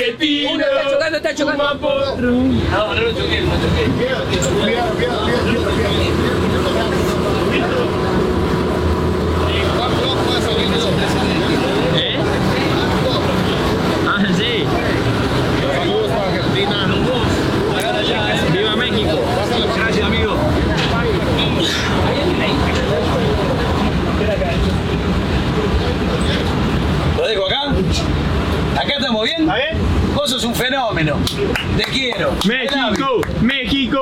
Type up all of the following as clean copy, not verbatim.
argentino. Uno está chocando. No lo choqué, no choqué. Ah, sí. Saludos para Argentina. Viva México. Gracias, amigo. ¿Lo dejo acá? ¿Acá estamos bien? ¿Está bien? Vos sos un fenómeno. Te quiero. México, México.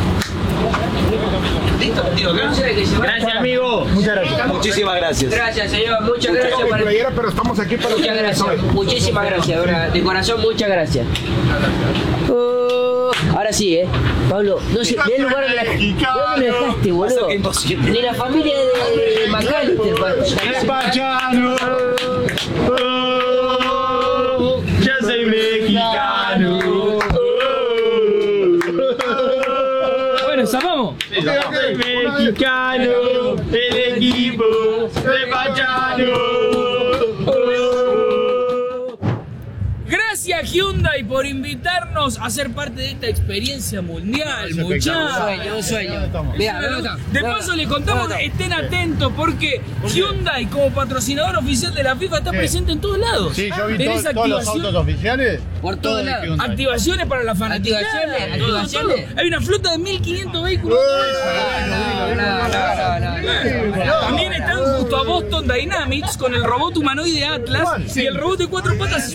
¿Listo? ¿Lo tiro acá? Gracias, amigo. Muchas gracias. Muchísimas gracias. Gracias, señor. Muchas gracias por Playera, pero estamos aquí para Muchas gracias, muchísimas gracias, ahora, de corazón muchas gracias. Ahora sí, Pablo, no sé, ve el lugar de la... ¿Dónde lo dejaste, boludo? que imposible. De la familia de McAllister, Pachano. Ya soy mexicano. Bueno, zapamos. Soy mexicano, el equipo de Pachano. Gracias Hyundai por invitarnos a ser parte de esta experiencia mundial, muchachos. un sueño. Mirá, De paso le contamos, estén atentos porque Hyundai como patrocinador oficial de la FIFA está presente en todos lados. Sí, yo vi Tenés todos los autos oficiales. por todos lados. Hyundai. activaciones para la fanaticada. Activaciones. Hay una flota de 1500 vehículos. No. También están junto a Boston Dynamics con el robot humanoide Atlas y el robot de 4 patas.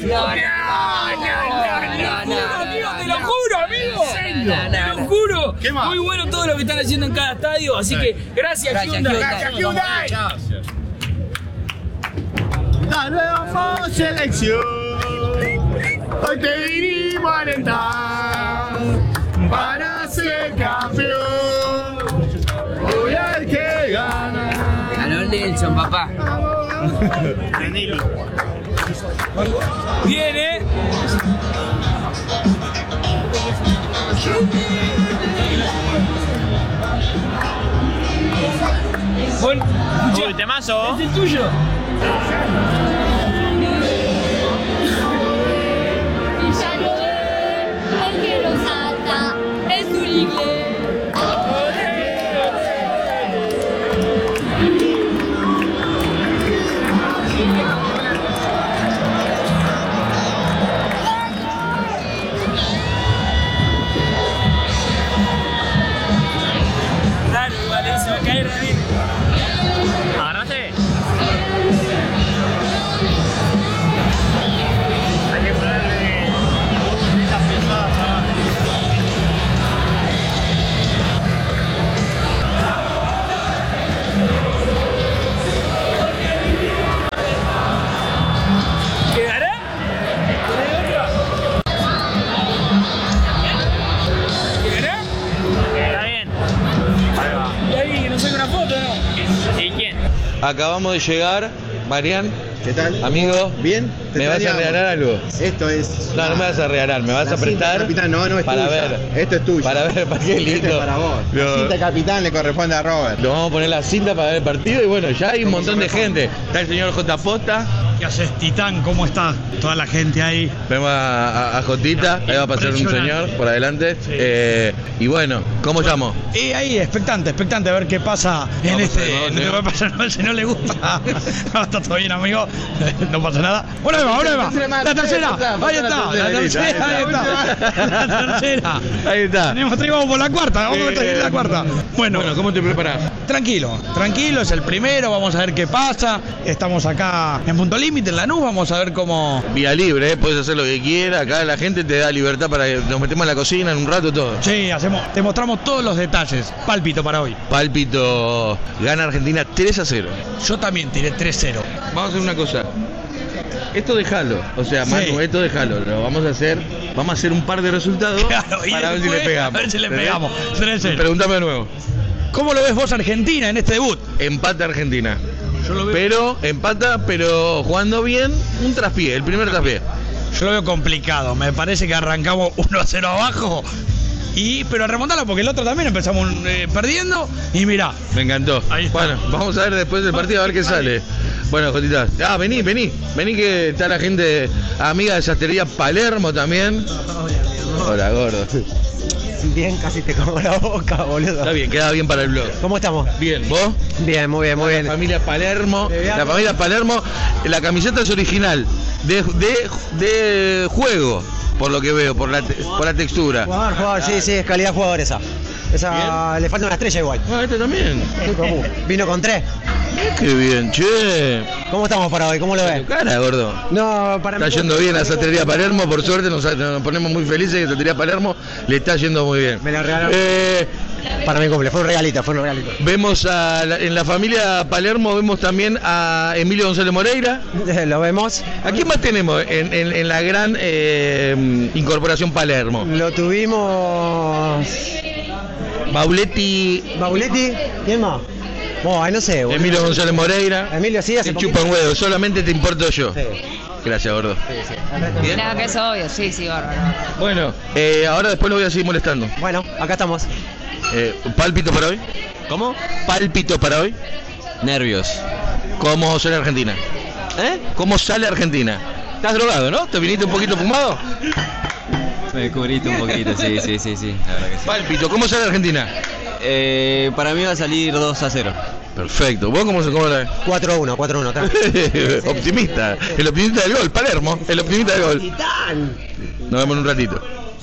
Te lo juro, amigo. Te lo juro. ¿Qué más? Muy bueno todo lo que están haciendo en cada estadio. Así que gracias, Hyundai. La nueva selección. Hoy te vinimos a alentar para ser campeón. Hoy hay que ganar. Ganó Nelson, papá. Viene. Bueno, escuchá, Uy, temazo. es el tuyo. El que lo salta es un inglés. Dale, vale, se va a caer David. ¿Agarraste? Hay que ponerle estas pesadas abajo. ¿Quedará? ¿Quedará? Está bien. ¿Y alguien que nos saque una foto, no? ¿Y quién? Acabamos de llegar, Marian, ¿Qué tal? amigo. ¿Bien? ¿Me vas a regalar algo? Esto es... No, no me vas a regalar, me vas la a prestar. cinta capitán, no es para tuya. ver. Esto es tuyo. Para ver, para qué lindo. Este es para vos. Lo- La cinta capitán le corresponde a Robert. Lo vamos a poner la cinta para ver el partido y bueno, ya hay un montón de gente. Está el señor J. Posta, ¿Qué haces, Titán? ¿Cómo está? Toda la gente ahí. vemos a Jotita, ahí va a pasar un señor por adelante. Y bueno, ¿cómo llamo? Y ahí, expectante a ver qué pasa en Vamos a este. ver, No te va a pasar nada si no le gusta. No, está todo bien, amigo. No pasa nada. ¡Una va! ¡La tercera! Ahí está, la tercera, ahí está. La tercera. Ahí está. Tenemos tres, vamos por la cuarta. Vamos a tener la cuarta. Bueno, ¿cómo te preparás? tranquilo, es el primero. Vamos a ver qué pasa. Estamos acá en Punto Límite, en Lanús. Vamos a ver cómo. Vía libre, puedes hacer lo que quieras. Acá la gente te da libertad para que nos metemos en la cocina en un rato todo. Sí, te mostramos todos los detalles. Pálpito para hoy. Pálpito, gana Argentina 3-0. Yo también tiré 3-0. Vamos a hacer una cosa. Esto déjalo, o sea, Sí. Manu, esto déjalo. Lo vamos a hacer un par de resultados Claro, y para ver si le después, pegamos. a ver si le ¿Entendés? pegamos. 3-0. Pregúntame de nuevo. ¿Cómo lo ves vos, Argentina, en este debut? Empata Argentina. Yo lo veo, Pero empata, pero jugando bien, un traspié, el primer traspié. yo lo veo complicado. Me parece que arrancamos 1-0 abajo. Pero remontarlo porque el otro también empezamos perdiendo. Y mirá, Me encantó. Ahí está. Bueno, vamos a ver después del partido a ver qué sale. Bueno, Jotitas. Ah, vení que está la gente amiga de Sastrería Palermo también. Hola, gordo. Bien, casi te como la boca, boludo. Está bien, queda bien para el blog. ¿Cómo estamos? Bien, ¿vos? Bien, muy bien, muy bien. La familia Palermo. La familia Palermo, la camiseta es original. De juego, por lo que veo, por la textura. Jugador, sí, es calidad jugador esa. Esa Bien. le falta una estrella igual. Ah, este también. Vino con 3. Qué bien, che. ¿Cómo estamos para hoy? ¿Cómo lo ves? Cara, gordo. No, para Está yendo bien a Sastrería Palermo, por suerte nos ponemos muy felices que Sastrería Palermo le está yendo muy bien. Me la regalaron. Para mi cumple, fue un regalito. Vemos en la familia Palermo, vemos también a Emilio González Moreira. Lo vemos. ¿A quién más tenemos en la gran incorporación Palermo? Lo tuvimos. Bauletti, ¿Quién más? Oh, no sé. Boludo. Emilio González Moreira. Emilio, sí, hace Te poquito. chupa un huevo, solamente te importo yo. Sí. Gracias, gordo. ¿Bien? No, que es obvio, sí, bárbaro. Bueno, ahora después lo voy a seguir molestando. Bueno, acá estamos. ¿Pálpito para hoy? ¿Cómo? ¿Pálpito para hoy? Nervios. ¿Cómo sale Argentina? ¿Cómo sale Argentina? ¿Estás drogado, no? ¿Te viniste un poquito fumado? Me cubriste un poquito, sí, la verdad que sí. Pálpito, ¿cómo sale Argentina? Para mí va a salir 2-0. Perfecto. ¿Vos cómo la ves? 4-1. Optimista. El optimista del gol, Palermo. El optimista del gol. Nos vemos en un ratito.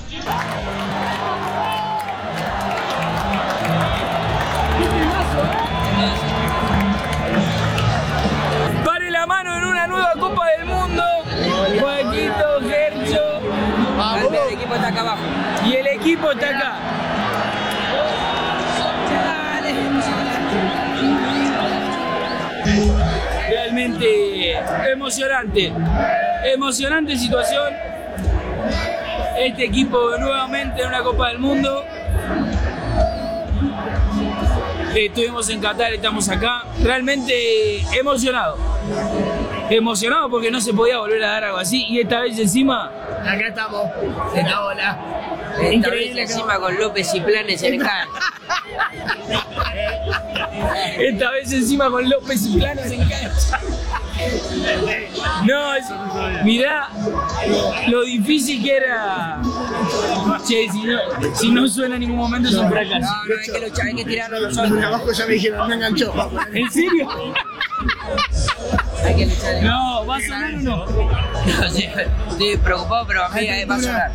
Pare la mano en una nueva Copa del Mundo. Joaquito, Gercho. El equipo está acá abajo. Y el equipo está acá. Realmente emocionante situación. Este equipo nuevamente en una Copa del Mundo. Estuvimos en Qatar, estamos acá. Realmente emocionado porque no se podía volver a dar algo así. Y esta vez encima, Acá estamos, en la ola. Increíble encima con López y Planes en el can. esta vez encima con López y Planes en cancha. No, mirá lo difícil que era. Che, si no suena en ningún momento es un fracaso. No, hay que luchar, hay que tirarlo nosotros. Abajo ya me dijeron, me enganchó. ¿En serio? Hay que luchar. No, ¿va a sonar o no? No sé, estoy preocupado, pero a mí va a sonar.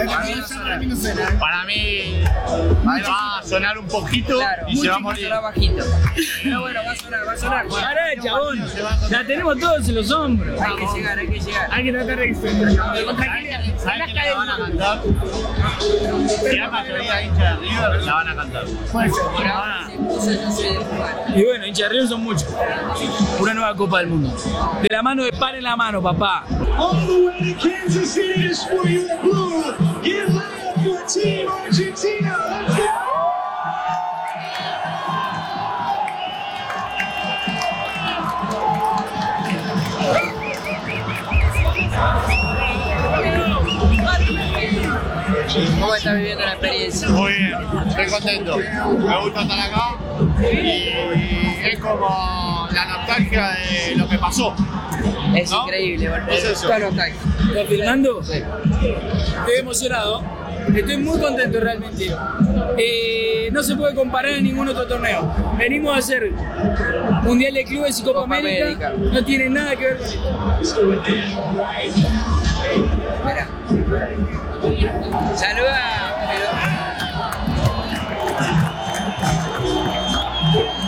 Para mí va a sonar un poquito Claro, y se va a mucho morir. bajito. Pero bueno, va a sonar. Pará, chabón. La tenemos todos en los hombros. Hay que llegar. Hay que tratar de ¿Sabes que la van a cantar? Si la mayoría de hinchas de River la van a cantar. Por ahora se puso, yo soy de jugar. Y bueno, hinchas de River son muchos. Una nueva Copa del Mundo. De la mano de par en la mano, papá. All the way to Kansas City is for you in blue. Get loud for Team Argentina. Let's go. ¿Cómo estás viviendo la experiencia? Muy bien, estoy contento. Me gusta estar acá y es como la nostalgia de lo que pasó. Es ¿no? increíble, Es eso. Toda nostalgia. ¿Estás filmando? Sí. Estoy emocionado. Estoy muy contento realmente. No se puede comparar en ningún otro torneo. Venimos a hacer Mundial de Clubes y Copa América. No tiene nada que ver con esto. Mira. Saluda.